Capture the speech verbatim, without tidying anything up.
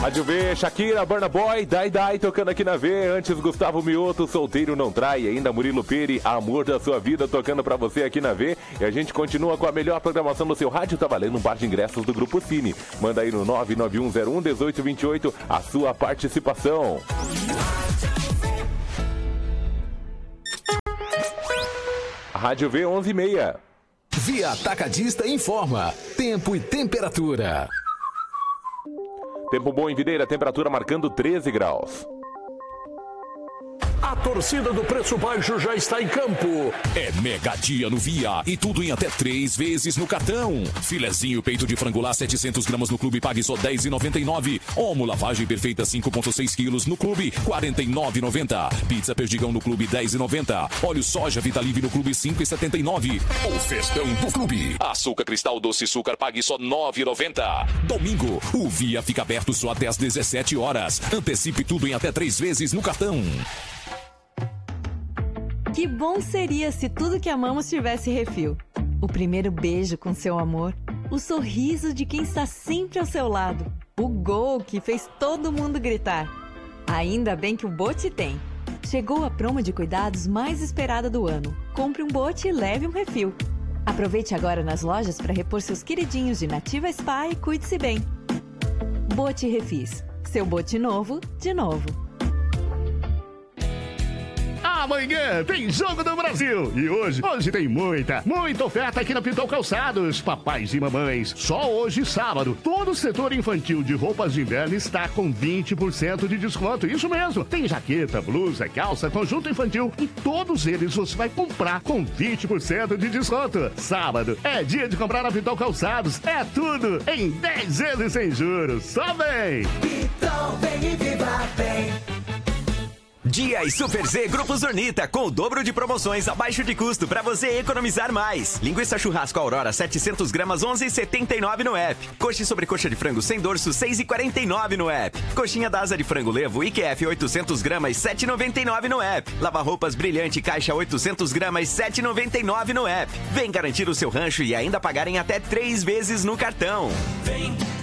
Rádio V, Shakira, Burna Boy, Dai Dai tocando aqui na V. Antes, Gustavo Mioto, Solteiro Não Trai. Ainda Murilo Peri, Amor da Sua Vida, tocando pra você aqui na V. E a gente continua com a melhor programação do seu rádio. Tá valendo um par de ingressos do Grupo Cine. Manda aí no nove nove um zero um um oito dois oito a sua participação. Rádio V onze e meia. Via Atacadista informa. Tempo e temperatura. Tempo bom em Videira, temperatura marcando treze graus. A torcida do Preço Baixo já está em campo. É mega dia no Via e tudo em até três vezes no cartão. Filezinho peito de frango lá setecentos gramas no clube, pague só dez reais e noventa e nove centavos. Omo lavagem perfeita cinco vírgula seis quilos no clube, quarenta e nove reais e noventa centavos. Pizza perdigão no clube, dez reais e noventa centavos. Óleo soja Vitalive no clube, cinco reais e setenta e nove centavos. O festão do clube. Açúcar Cristal Doce Açúcar, pague só nove reais e noventa centavos. Domingo, o Via fica aberto só até às dezessete horas. Antecipe tudo em até três vezes no cartão. Que bom seria se tudo que amamos tivesse refil. O primeiro beijo com seu amor, o sorriso de quem está sempre ao seu lado, o gol que fez todo mundo gritar. Ainda bem que o Bote tem. Chegou a promo de cuidados mais esperada do ano. Compre um Bote e leve um refil. Aproveite agora nas lojas para repor seus queridinhos de Nativa Spa e cuide-se bem. Bote Refis. Seu Bote novo, de novo. Amanhã tem Jogo do Brasil. E hoje, hoje tem muita, muita oferta aqui na Pitol Calçados. Papais e mamães, só hoje, sábado, todo o setor infantil de roupas de inverno está com vinte por cento de desconto. Isso mesmo, tem jaqueta, blusa, calça, conjunto infantil e todos eles você vai comprar com vinte por cento de desconto. Sábado é dia de comprar na Pitol Calçados. É tudo em dez vezes sem juros. Só vem! Pitol, vem e viva bem! Dia e Super Z Grupo Zornita, com o dobro de promoções abaixo de custo para você economizar mais. Linguiça churrasco Aurora setecentos gramas onze reais e setenta e nove no app. Coxa e sobrecoxa de frango sem dorso seis reais e quarenta e nove no app. Coxinha da asa de frango Levo I Q F oitocentos gramas sete reais e noventa e nove no app. Lava-roupas Brilhante caixa oitocentos gramas sete reais e noventa e nove no app. Vem garantir o seu rancho e ainda pagar em até três vezes no cartão. Vem!